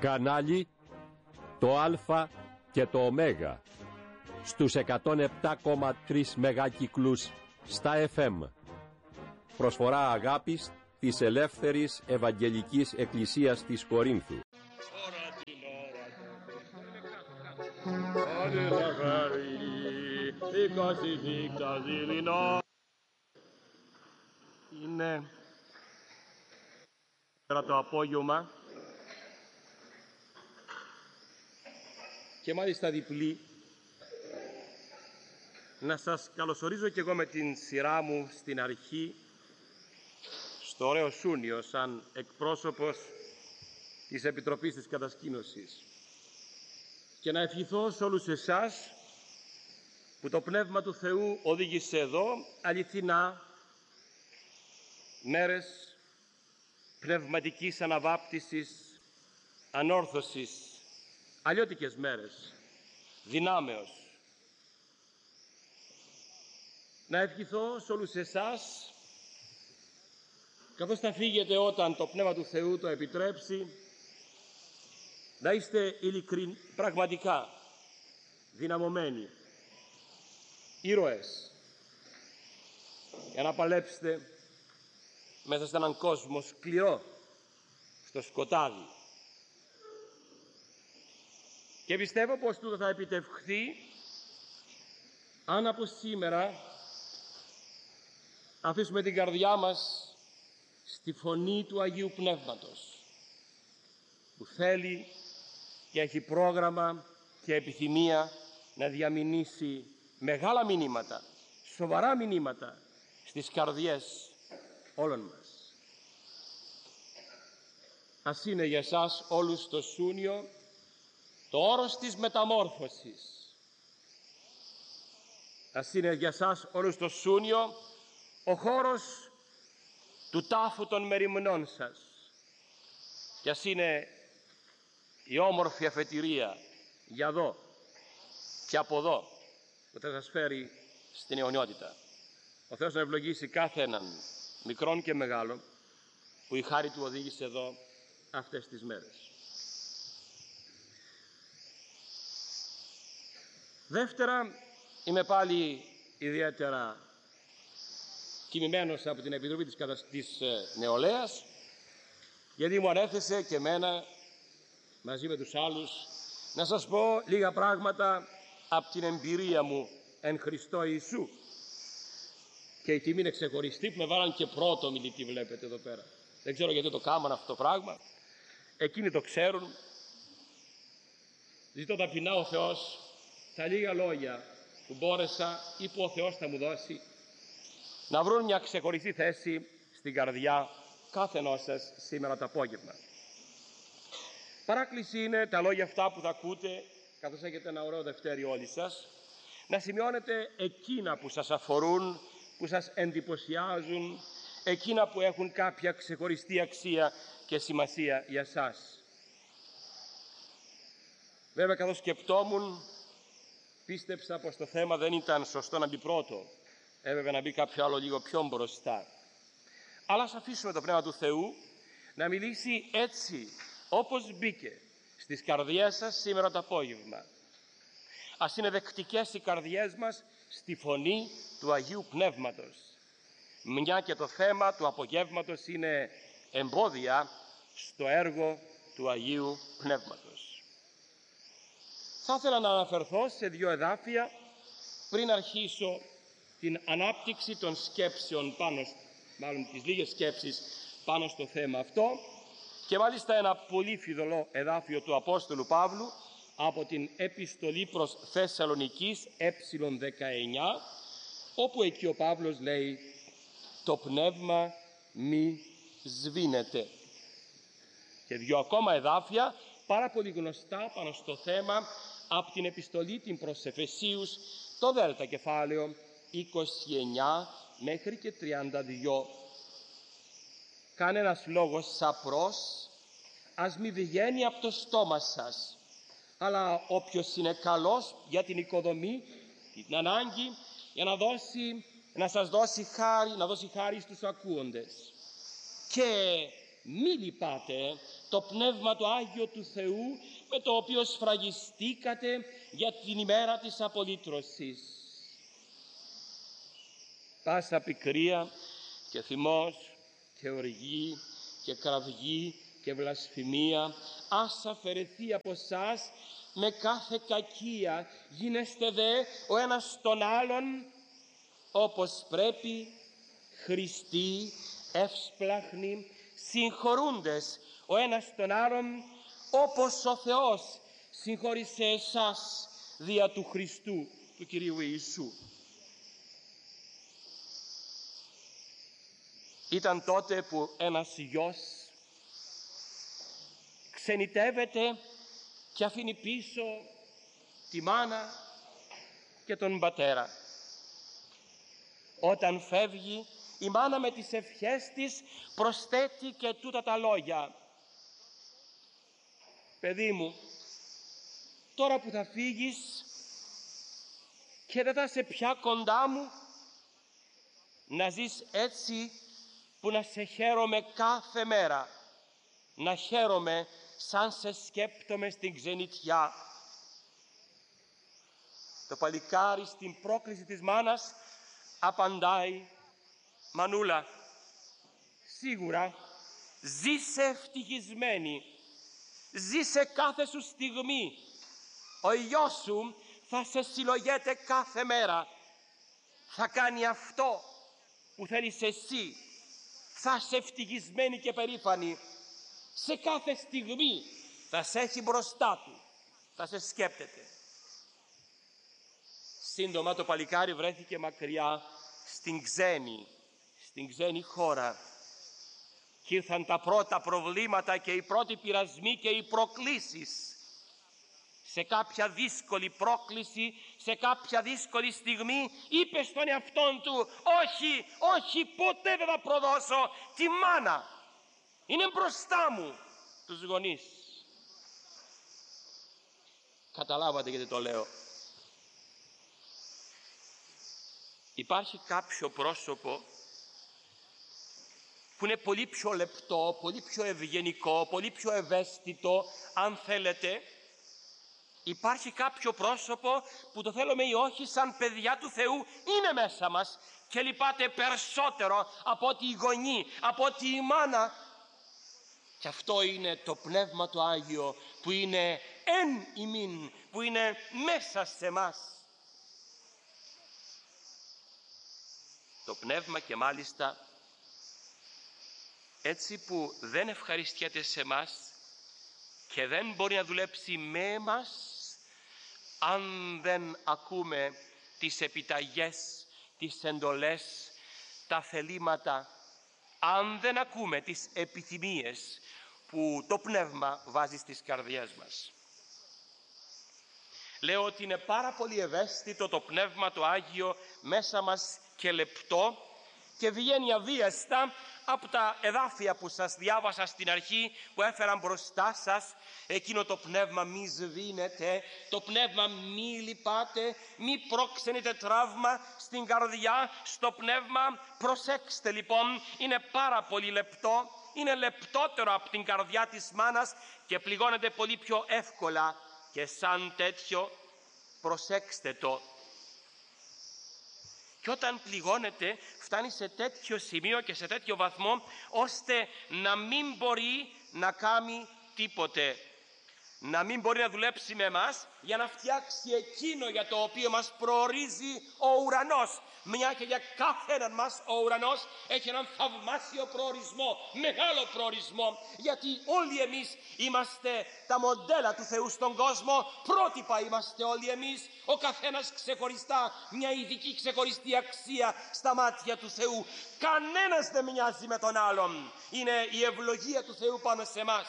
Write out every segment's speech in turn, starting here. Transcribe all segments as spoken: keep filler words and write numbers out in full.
Κανάλι το Α και το Ω στους εκατόν επτά κόμμα τρία μεγάκυκλους στα εφ εμ. Προσφορά αγάπης της Ελεύθερης Ευαγγελικής Εκκλησίας της Κορίνθου. Είναι το απόγευμα και μάλιστα διπλή. Να σας καλωσορίζω και εγώ με την σειρά μου στην αρχή στο ωραίο Σούνιο σαν εκπρόσωπος της Επιτροπής της Κατασκήνωσης και να ευχηθώ σε όλους εσάς που το Πνεύμα του Θεού οδήγησε εδώ αληθινά μέρες πνευματικής αναβάπτισης, ανόρθωσης, αλλιώτικες μέρες δυνάμεως. Να ευχηθώ σε όλους εσάς, καθώς θα φύγετε όταν το Πνεύμα του Θεού το επιτρέψει, να είστε ειλικρινοί, πραγματικά δυναμωμένοι, ήρωες, για να παλέψετε μέσα σε έναν κόσμο σκληρό, στο σκοτάδι. Και πιστεύω πως τούτο θα επιτευχθεί αν από σήμερα αφήσουμε την καρδιά μας στη φωνή του Αγίου Πνεύματος, που θέλει και έχει πρόγραμμα και επιθυμία να διαμηνήσει μεγάλα μηνύματα, σοβαρά μηνύματα στις καρδιές όλων μας. Ας είναι για εσάς όλους το Σούνιο το όρος της μεταμόρφωσης. Ας είναι για εσάς όλους το Σούνιο ο χώρος του τάφου των μεριμνών σας. Και ας είναι η όμορφη αφετηρία για εδώ και από εδώ που θα σας φέρει στην αιωνιότητα. Ο Θεός να ευλογήσει κάθε έναν, μικρόν και μεγάλο, που η χάρη του οδήγησε εδώ αυτές τις μέρες. Δεύτερα, είμαι πάλι ιδιαίτερα τιμημένος από την Επιτροπή της, κατα... της ε, Νεολαίας, γιατί μου ανέθεσε και εμένα μαζί με τους άλλους να σας πω λίγα πράγματα από την εμπειρία μου εν Χριστώ Ιησού. Και η τιμή είναι ξεχωριστή που με βάλαν και πρώτο μιλητή, βλέπετε εδώ πέρα. Δεν ξέρω γιατί το κάμαν αυτό το πράγμα. Εκείνοι το ξέρουν. Ζητώ ταπεινά ο Θεός τα λίγα λόγια που μπόρεσα ή που ο Θεός θα μου δώσει να βρουν μια ξεχωριστή θέση στην καρδιά κάθε ενός σας σήμερα το απόγευμα. Παράκληση είναι τα λόγια αυτά που θα ακούτε, καθώς έχετε ένα ωραίο Δευτέρι όλοι σας, να σημειώνετε εκείνα που σας αφορούν, που σας εντυπωσιάζουν, εκείνα που έχουν κάποια ξεχωριστή αξία και σημασία για σας. Βέβαια, καθώς σκεπτόμουν, πίστεψα πως το θέμα δεν ήταν σωστό να μπει πρώτο. Έπρεπε να μπει κάποιο άλλο λίγο πιο μπροστά. Αλλά ας αφήσουμε το Πνεύμα του Θεού να μιλήσει έτσι όπως μπήκε στις καρδιές σας σήμερα το απόγευμα. Ας είναι δεκτικές οι καρδιές μας στη φωνή του Αγίου Πνεύματος, μια και το θέμα του απογεύματος είναι εμπόδια στο έργο του Αγίου Πνεύματος. Θα ήθελα να αναφερθώ σε δύο εδάφια πριν αρχίσω την ανάπτυξη των σκέψεων πάνω, μάλλον τις λίγες σκέψεις πάνω στο θέμα αυτό, και μάλιστα ένα πολύ φιδωλό εδάφιο του Απόστολου Παύλου από την επιστολή προς Θεσσαλονικής ε δεκαεννιά, όπου εκεί ο Παύλος λέει «Το πνεύμα μη σβήνεται». Και δύο ακόμα εδάφια πάρα πολύ γνωστά πάνω στο θέμα από την επιστολή την προς Εφεσίους, το δέλτα κεφάλαιο είκοσι εννιά μέχρι και τριάντα δύο. «Κανένας λόγος σαπρός ας μη βγαίνει από το στόμα σας, αλλά όποιος είναι καλός για την οικοδομή, την ανάγκη, για να, δώσει, να σας δώσει χάρη, να δώσει χάρη στους ακούοντες. Και μη λυπάτε το Πνεύμα το Άγιο του Θεού, με το οποίο σφραγιστήκατε για την ημέρα της απολύτρωσης. Πάσα πικρία και θυμός και οργή και κραυγή και βλασφημία ας αφαιρεθεί από εσάς με κάθε κακία. Γίνεστε δε ο ένας τον άλλον όπως πρέπει, Χριστοί, εύσπλαχνοι, συγχωρούντες ο ένας τον άλλον, όπως ο Θεός συγχώρησε εσάς δια του Χριστού, του Κυρίου Ιησού. Ήταν τότε που ένας γιος ξενιτεύεται και αφήνει πίσω τη μάνα και τον πατέρα. Όταν φεύγει, η μάνα με τις ευχές της προσθέτει και τούτα τα λόγια: παιδί μου, τώρα που θα φύγεις και δεν θα είσαι πια κοντά μου, να ζεις έτσι που να σε χαίρομαι κάθε μέρα, να χαίρομαι σαν σε σκέπτομαι στην ξενιτιά. Το παλικάρι στην πρόκληση της μάνας απαντάει: μανούλα, σίγουρα ζήσε ευτυχισμένη, ζήσε κάθε σου στιγμή. Ο γιος σου θα σε συλλογέται κάθε μέρα, θα κάνει αυτό που θέλεις εσύ, θα είσαι ευτυχισμένη και περήφανη. Σε κάθε στιγμή θα σε έχει μπροστά του, θα σε σκέπτεται. Σύντομα το παλικάρι βρέθηκε μακριά στην ξένη, στην ξένη χώρα, και ήρθαν τα πρώτα προβλήματα και οι πρώτοι πειρασμοί και οι προκλήσεις. Σε κάποια δύσκολη πρόκληση, σε κάποια δύσκολη στιγμή είπε στον εαυτόν του: όχι, όχι, ποτέ δεν θα προδώσω τη μάνα, είναι μπροστά μου, τους γονείς. Καταλάβατε γιατί το λέω? Υπάρχει κάποιο πρόσωπο που είναι πολύ πιο λεπτό, πολύ πιο ευγενικό, πολύ πιο ευαίσθητο, αν θέλετε. Υπάρχει κάποιο πρόσωπο που, το θέλουμε ή όχι, σαν παιδιά του Θεού είναι μέσα μας και λυπάται περισσότερο από ότι η γονεί, από ότι η μάνα. Και αυτό είναι το Πνεύμα το Άγιο που είναι εν ημίν, που είναι μέσα σε μας. Το Πνεύμα, και μάλιστα έτσι που δεν ευχαριστιέται σε μας και δεν μπορεί να δουλέψει με μας αν δεν ακούμε τις επιταγές, τις εντολές, τα θελήματα, αν δεν ακούμε τις επιθυμίες που το Πνεύμα βάζει στις καρδιές μας. Λέω ότι είναι πάρα πολύ ευαίσθητο το Πνεύμα το Άγιο μέσα μας και λεπτό, και βγαίνει αβίαστα από τα εδάφια που σας διάβασα στην αρχή, που έφεραν μπροστά σας. Εκείνο το πνεύμα μη σβήνετε, το πνεύμα μη λυπάτε, μη πρόξενετε τραύμα στην καρδιά, στο πνεύμα. Προσέξτε λοιπόν, είναι πάρα πολύ λεπτό, είναι λεπτότερο από την καρδιά της μάνας και πληγώνεται πολύ πιο εύκολα, και σαν τέτοιο προσέξτε το. Και όταν πληγώνεται φτάνει σε τέτοιο σημείο και σε τέτοιο βαθμό ώστε να μην μπορεί να κάνει τίποτε. Να μην μπορεί να δουλέψει με εμάς για να φτιάξει εκείνο για το οποίο μας προορίζει ο ουρανός. Μια και για κάθε έναν μας ο ουρανός έχει έναν θαυμάσιο προορισμό, μεγάλο προορισμό, γιατί όλοι εμείς είμαστε τα μοντέλα του Θεού στον κόσμο, πρότυπα είμαστε όλοι εμείς, ο καθένας ξεχωριστά, μια ειδική ξεχωριστή αξία στα μάτια του Θεού. Κανένας δεν μοιάζει με τον άλλον, είναι η ευλογία του Θεού πάνω σε εμάς.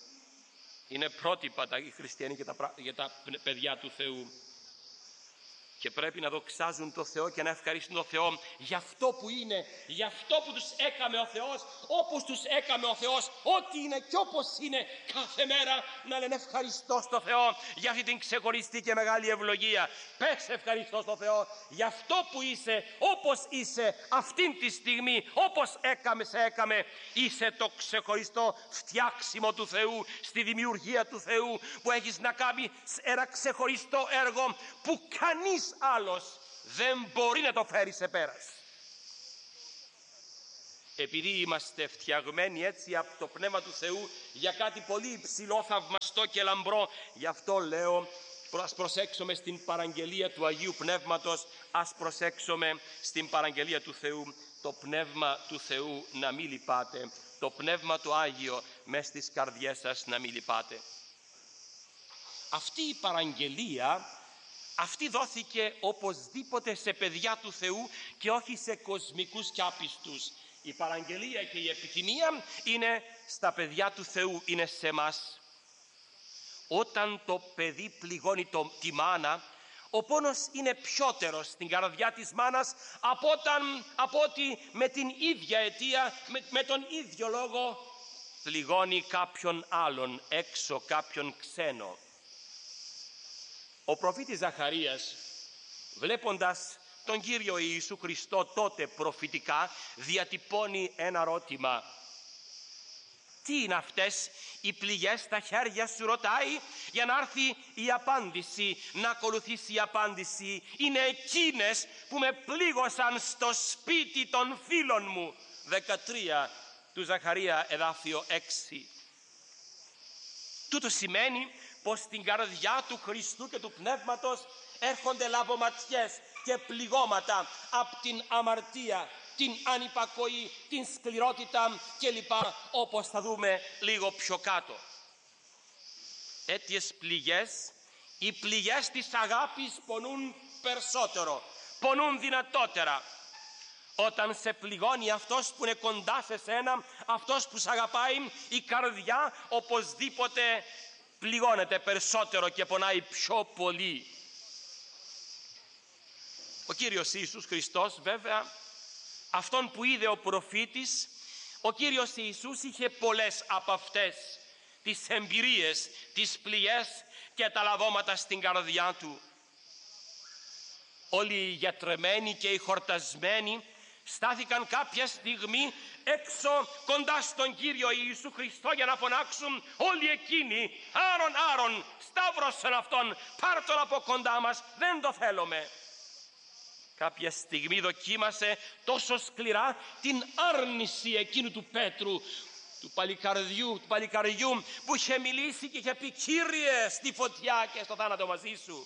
Είναι πρότυπα τα χριστιανοί και τα, για τα παιδιά του Θεού. και πρέπει να δοξάζουν το Θεό και να ευχαριστούν το Θεό για αυτό που είναι, για αυτό που τους έκαμε ο Θεός, όπως τους έκαμε ο Θεός, ό,τι είναι και όπως είναι, κάθε μέρα να λένε ευχαριστώ στο Θεό για αυτή την ξεχωριστή και μεγάλη ευλογία. Πες ευχαριστώ στο Θεό για αυτό που είσαι, όπως είσαι αυτήν τη στιγμή, όπως έκαμε σε έκαμε. Είσαι το ξεχωριστό φτιάξιμο του Θεού, στη δημιουργία του Θεού, που έχεις να κάνει ένα ξεχωριστό έργο που κανείς άλλος δεν μπορεί να το φέρει σε πέρας. Επειδή είμαστε φτιαγμένοι έτσι από το Πνεύμα του Θεού για κάτι πολύ υψηλό, θαυμαστό και λαμπρό, γι' αυτό λέω ας προσέξουμε στην παραγγελία του Αγίου Πνεύματος, ας προσέξουμε στην παραγγελία του Θεού, το Πνεύμα του Θεού να μην λυπάτε, το Πνεύμα το Άγιο μες στις καρδιές σας να μην λυπάτε. Αυτή η παραγγελία, αυτή δόθηκε οπωσδήποτε σε παιδιά του Θεού και όχι σε κοσμικούς και άπιστους. Η παραγγελία και η επιθυμία είναι στα παιδιά του Θεού, είναι σε εμάς. Όταν το παιδί πληγώνει το, τη μάνα, ο πόνος είναι πιότερος στην καρδιά της μάνας από, όταν, από ότι με την ίδια αιτία, με, με τον ίδιο λόγο πληγώνει κάποιον άλλον έξω, κάποιον ξένο. Ο προφήτης Ζαχαρίας, βλέποντας τον Κύριο Ιησού Χριστό τότε προφητικά, διατυπώνει ένα ερώτημα. Τι είναι αυτές οι πληγές στα χέρια σου, ρωτάει, για να έρθει η απάντηση, να ακολουθήσει η απάντηση. Είναι εκείνες που με πλήγωσαν στο σπίτι των φίλων μου. δεκατρία του Ζαχαρία εδάφιο έξι. Τούτο σημαίνει πως στην καρδιά του Χριστού και του Πνεύματος έρχονται λαβωματιές και πληγώματα από την αμαρτία, την ανυπακοή, την σκληρότητα κλπ, όπως θα δούμε λίγο πιο κάτω. Τέτοιες πληγές, οι πληγές της αγάπης πονούν περισσότερο, πονούν δυνατότερα. Όταν σε πληγώνει αυτός που είναι κοντά σε σένα, αυτός που σε αγαπάει, η καρδιά οπωσδήποτε πληγώνεται περισσότερο και πονάει πιο πολύ. Ο Κύριος Ιησούς Χριστός, βέβαια, αυτόν που είδε ο προφήτης, ο Κύριος Ιησούς είχε πολλές από αυτές τις εμπειρίες, τις πληγές και τα λαβώματα στην καρδιά του. Όλοι οι γιατρεμένοι και οι χορτασμένοι στάθηκαν κάποια στιγμή έξω κοντά στον Κύριο Ιησού Χριστό για να φωνάξουν όλοι εκείνοι, άρον άρον, σταύρωσαν αυτόν, πάρ' τον από κοντά μας, δεν το θέλουμε. Κάποια στιγμή δοκίμασε τόσο σκληρά την άρνηση εκείνου του Πέτρου, του παλικαριού, του παλικαριού που είχε μιλήσει και είχε πει «Κύριε, στη φωτιά και στο θάνατο μαζί σου».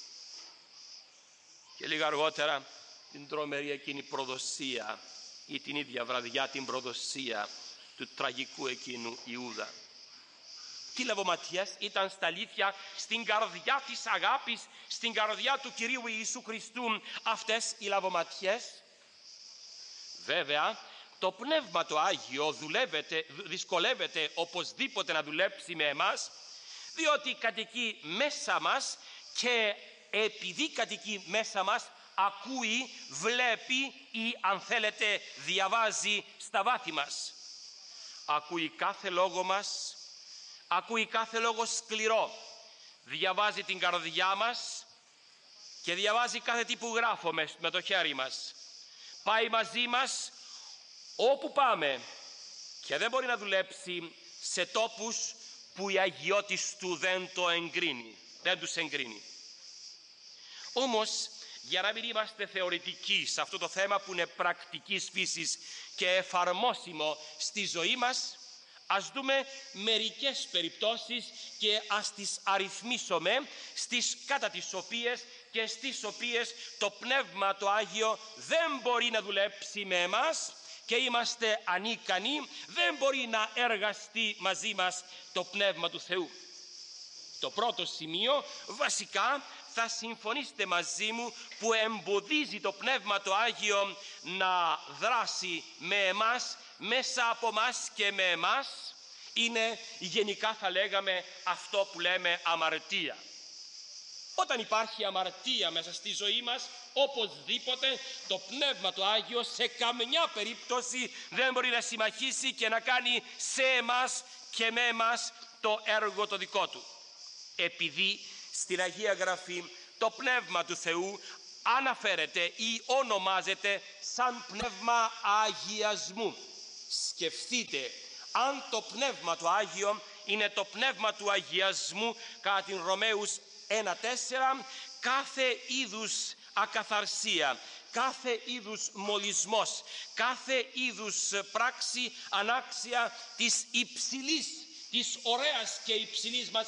Και λίγα αργότερα την τρομερή εκείνη προδοσία ή την ίδια βραδιά την προδοσία του τραγικού εκείνου Ιούδα. Τι λαβωματιές ήταν στα αλήθεια στην καρδιά της αγάπης, στην καρδιά του Κυρίου Ιησού Χριστού αυτές οι λαβωματιές. Βέβαια το Πνεύμα το Άγιο δουλεύεται, δυσκολεύεται οπωσδήποτε να δουλέψει με εμάς, διότι κατοικεί μέσα μας και επειδή κατοικεί μέσα μας ακούει, βλέπει ή αν θέλετε διαβάζει στα βάθη μας. Ακούει κάθε λόγο μας, ακούει κάθε λόγο σκληρό, διαβάζει την καρδιά μας και διαβάζει κάθε τι που γράφουμε με το χέρι μας. Πάει μαζί μας όπου πάμε και δεν μπορεί να δουλέψει σε τόπους που η αγιώτης του δεν το εγκρίνει, δεν τους εγκρίνει. Όμως, για να μην είμαστε θεωρητικοί σε αυτό το θέμα που είναι πρακτικής φύσης και εφαρμόσιμο στη ζωή μας, ας δούμε μερικές περιπτώσεις και ας τις αριθμίσουμε, στις κατά τις οποίες και στις οποίες το Πνεύμα το Άγιο δεν μπορεί να δουλέψει με εμάς και είμαστε ανίκανοι, δεν μπορεί να εργαστεί μαζί μας το Πνεύμα του Θεού. Το πρώτο σημείο, βασικά, θα συμφωνήσετε μαζί μου, που εμποδίζει το Πνεύμα το Άγιο να δράσει με εμάς, μέσα από εμάς και με εμάς, είναι γενικά θα λέγαμε αυτό που λέμε αμαρτία. Όταν υπάρχει αμαρτία μέσα στη ζωή μας, οπωσδήποτε το Πνεύμα του Άγιο σε καμιά περίπτωση δεν μπορεί να συμμαχίσει και να κάνει σε εμάς και με εμάς το έργο το δικό του. Επειδή στην Αγία Γραφή το Πνεύμα του Θεού αναφέρεται ή ονομάζεται σαν πνεύμα αγιασμού. Σκεφτείτε, αν το Πνεύμα του Άγιο είναι το πνεύμα του αγιασμού, κατά την Ρωμαίους ένα τέσσερα, κάθε είδους ακαθαρσία, κάθε είδους μολυσμός, κάθε είδους πράξη ανάξια της υψηλής, της ωραίας και υψηλής μας